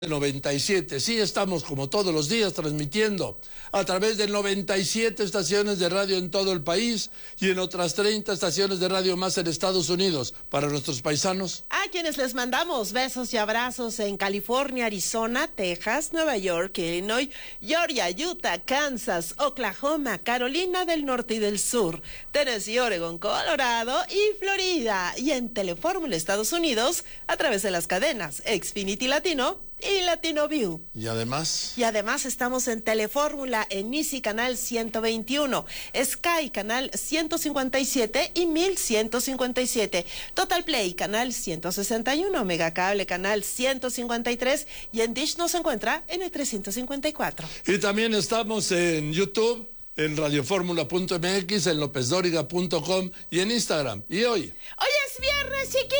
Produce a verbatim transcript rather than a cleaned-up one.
noventa y siete. Sí, estamos como todos los días transmitiendo a través de noventa y siete estaciones de radio en todo el país y en otras treinta estaciones de radio más en Estados Unidos para nuestros paisanos. A quienes les mandamos besos y abrazos en California, Arizona, Texas, Nueva York, Illinois, Georgia, Utah, Kansas, Oklahoma, Carolina del Norte y del Sur, Tennessee, Oregon, Colorado y Florida. Y en Telefórmula Estados Unidos a través de las cadenas Xfinity Latino y Latino View. Y además... Y además estamos en Telefórmula, en Easy Canal ciento veintiuno, Sky Canal ciento cincuenta y siete y mil ciento cincuenta y siete, Total Play Canal ciento sesenta y uno, Megacable Canal ciento cincuenta y tres y en Dish nos encuentra en el trescientos cincuenta y cuatro. Y también estamos en YouTube, en radioformula punto m x, en lópez dóriga punto com y en Instagram. Y hoy... Hoy es viernes, chiquillos.